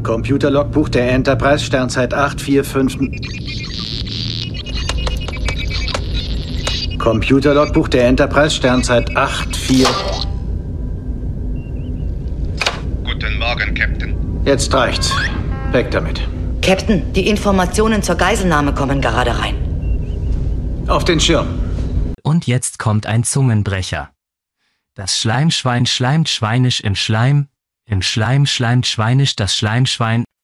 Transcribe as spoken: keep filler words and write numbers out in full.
Computerlogbuch der Enterprise, Sternzeit acht vier fünf. Computerlogbuch der Enterprise, Sternzeit acht vier. Guten Morgen, Captain. Jetzt reicht's. Weg damit. Captain, die Informationen zur Geiselnahme kommen gerade rein. Auf den Schirm. Und jetzt kommt ein Zungenbrecher. Das Schleimschwein schleimt schweinisch im Schleim, im Schleim schleimt schweinisch das Schleimschwein.